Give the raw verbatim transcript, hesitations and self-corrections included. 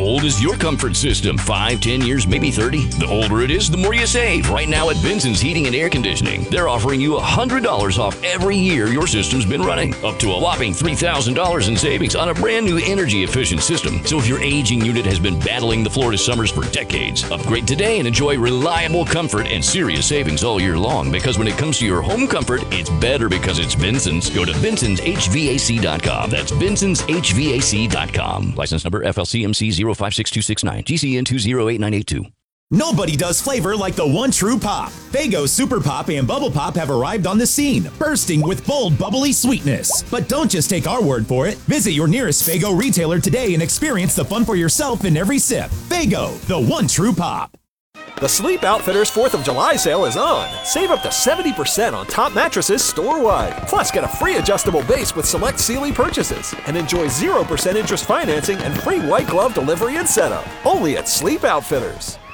old is your comfort system? Five, ten years, maybe thirty? The older it is, the more you save. Right now at Benson's Heating and Air Conditioning, they're offering you one hundred dollars off every year your system's been running. Up to a whopping three thousand dollars in savings on a brand new energy-efficient system. So if your aging unit has been battling the Florida summers for decades, upgrade today and enjoy reliable comfort and serious savings all year long. Because when it comes to your home comfort, it's better because it's Benson's. Go to Bensons H V A C dot com. That's Bensons H V A C dot com. License number F L C M C zero five six two six nine. G C N two zero eight nine eight two. Nobody does flavor like the one true pop. Faygo Super Pop and Bubble Pop have arrived on the scene, bursting with bold, bubbly sweetness. But don't just take our word for it. Visit your nearest Faygo retailer today and experience the fun for yourself in every sip. Faygo, the one true pop. The Sleep Outfitters fourth of July sale is on. Save up to seventy percent on top mattresses store-wide. Plus, get a free adjustable base with select Sealy purchases. And enjoy zero percent interest financing and free white glove delivery and setup. Only at Sleep Outfitters.